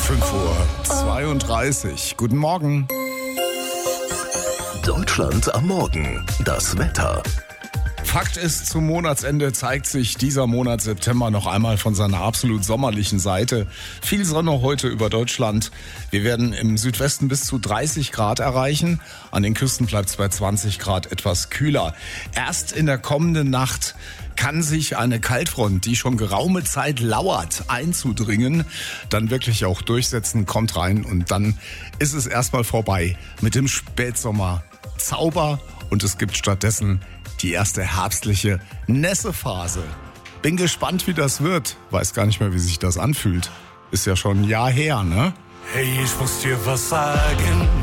5:32 Uhr. Guten Morgen. Deutschland am Morgen. Das Wetter. Fakt ist, zum Monatsende zeigt sich dieser Monat September noch einmal von seiner absolut sommerlichen Seite. Viel Sonne heute über Deutschland. Wir werden im Südwesten bis zu 30 Grad erreichen. An den Küsten bleibt es bei 20 Grad etwas kühler. Erst in der kommenden Nacht kann sich eine Kaltfront, die schon geraume Zeit lauert, einzudringen, dann wirklich auch durchsetzen, kommt rein und dann ist es erstmal vorbei mit dem Spätsommer. Zauber und es gibt stattdessen die erste herbstliche Nässephase. Bin gespannt, wie das wird. Weiß gar nicht mehr, wie sich das anfühlt. Ist ja schon ein Jahr her, ne? Hey, ich muss dir was sagen.